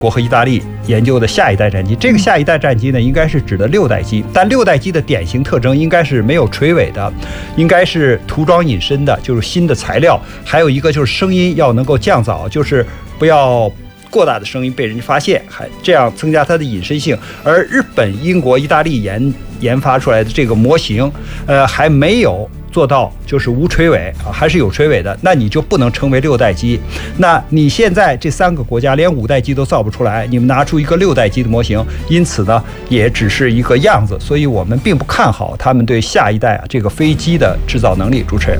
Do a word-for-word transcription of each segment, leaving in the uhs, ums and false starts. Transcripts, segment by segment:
国和意大利研究的下一代战机，这个下一代战机呢，应该是指的六代机，但六代机的典型特征应该是没有垂尾的，应该是涂装隐身的，就是新的材料，还有一个就是声音要能够降噪，就是不要过大的声音被人发现，还这样增加它的隐身性。而日本、英国、意大利研研发出来的这个模型，呃，还没有做到就是无垂尾啊，还是有垂尾的，那你就不能称为六代机。那你现在这三个国家连五代机都造不出来，你们拿出一个六代机的模型，因此呢，也只是一个样子，所以我们并不看好他们对下一代啊这个飞机的制造能力。主持人。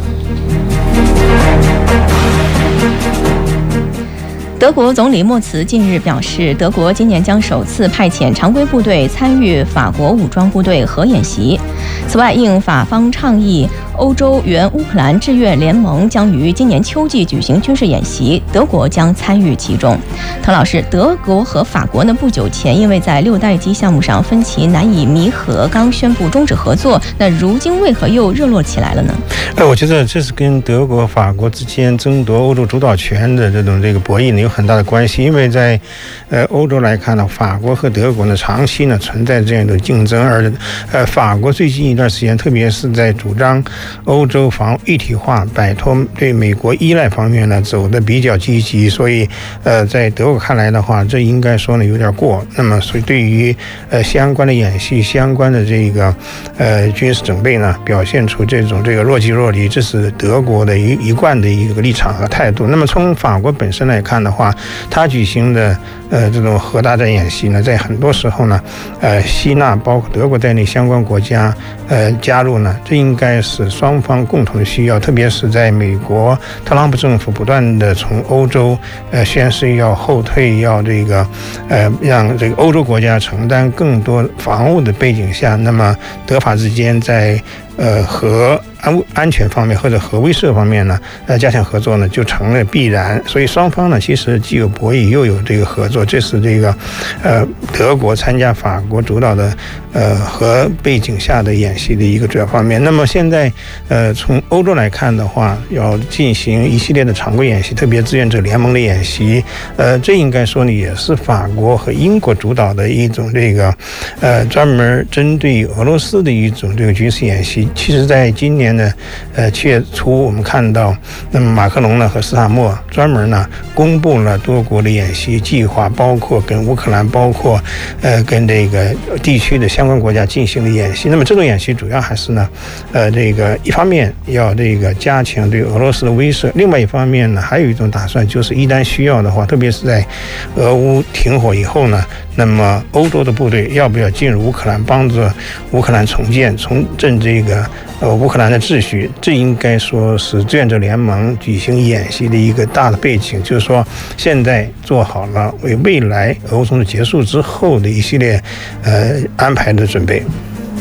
德国总理默茨近日表示，德国今年将首次派遣常规部队参与法国武装部队核演习。此外，应法方倡议，欧洲援乌克兰志愿联盟将于今年秋季举行军事演习，德国将参与其中。滕老师，德国和法国呢不久前因为在六代机项目上分歧难以弥合，刚宣布终止合作，那如今为何又热络起来了呢？ 呃，我觉得这是跟德国、法国之间争夺欧洲主导权的这种这个博弈呢有很大的关系。因为在呃欧洲来看呢，法国和德国呢长期呢存在这样的竞争，而呃法国最近一段时间，特别是在主张欧洲防一体化、摆脱对美国依赖方面呢走得比较积极，所以呃在德国看来的话，这应该说呢有点过。那么所以对于呃相关的演习、相关的这个呃军事准备呢，表现出这种这个若即若离，这是德国的一一贯的一个立场和态度。那么从法国本身来看的话，他举行的呃这种核大战演习呢，在很多时候呢，呃吸纳包括德国在内相关国家呃加入呢，这应该是双方共同的需要。特别是在美国特朗普政府不断的从欧洲呃宣誓要后退，要这个呃让这个欧洲国家承担更多防务的背景下，那么德法之间在呃核安安全方面或者核威慑方面呢，呃加强合作呢就成了必然。所以双方呢其实既有博弈又有这个合作，这是这个呃德国参加法国主导的呃核背景下的演习的一个主要方面。那么现在呃从欧洲来看的话，要进行一系列的常规演习，特别志愿者联盟的演习，呃这应该说呢也是法国和英国主导的一种这个呃专门针对俄罗斯的一种这个军事演习。其实在今年呢呃七月初我们看到，那么马克龙呢和斯塔默专门呢公布了多国的演习计划，包括跟乌克兰，包括呃跟这个地区的相关国家进行的演习。那么这种演习主要还是呢呃这个一方面要这个加强对俄罗斯的威慑，另外一方面呢还有一种打算，就是一旦需要的话，特别是在俄乌停火以后呢，那么欧洲的部队要不要进入乌克兰，帮助乌克兰重建重振这个呃乌克兰的秩序，这应该说是志愿者联盟举行演习的一个大的背景，就是说现在做好了为未来俄乌冲突结束之后的一系列呃安排的准备。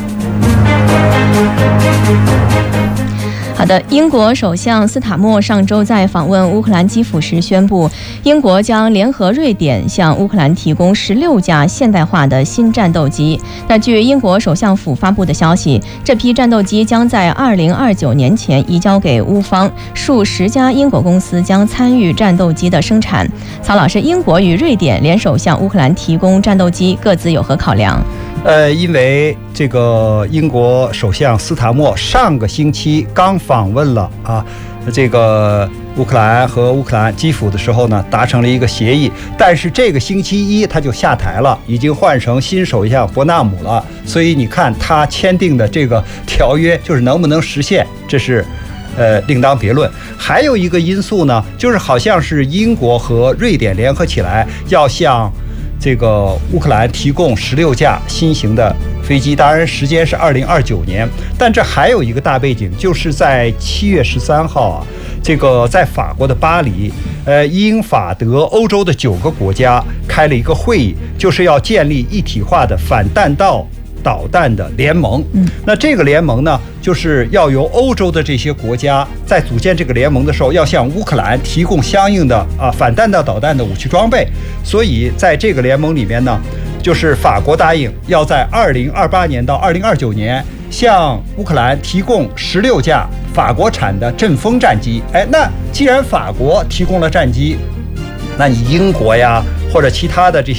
好的，英国首相斯塔默上周在访问乌克兰基辅时宣布，英国将联合瑞典向乌克兰提供十六架现代化的新战斗机。那据英国首相府发布的消息，这批战斗机将在二零二九年前移交给乌方，数十家英国公司将参与战斗机的生产。曹老师，英国与瑞典联手向乌克兰提供战斗机，各自有何考量？ 呃，因为这个英国首相斯塔默上个星期刚访问了啊，这个乌克兰和乌克兰基辅的时候呢，达成了一个协议，但是这个星期一他就下台了，已经换成新首相伯纳姆了。所以你看他签订的这个条约，就是能不能实现，这是呃另当别论。还有一个因素呢，就是好像是英国和瑞典联合起来要向这个乌克兰提供十六架新型的飞机，当然时间是二零二九年。但这还有一个大背景，就是在七月十三号啊，这个在法国的巴黎，呃，英法德欧洲的九个国家开了一个会议，就是要建立一体化的反弹道导弹的联盟。那这个联盟呢，就是要由欧洲的这些国家在组建这个联盟的时候，要向乌克兰提供相应的啊反弹道导弹的武器装备。所以在这个联盟里面呢，就是法国答应要在二零二八年到二零二九年向乌克兰提供十六架法国产的阵风战机。哎，那既然法国提供了战机，那你英国呀、 或者其他的这